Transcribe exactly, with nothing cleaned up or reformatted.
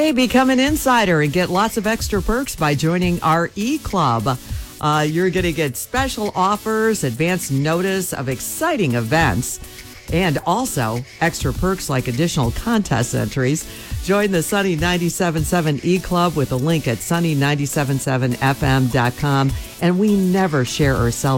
Hey, become an insider and get lots of extra perks by joining our e-club. Uh, you're going to get special offers, advance notice of exciting events, and also extra perks like additional contest entries. Join the Sunny ninety-seven point seven e-club with a link at sunny nine seven seven f m dot com. And we never share or sell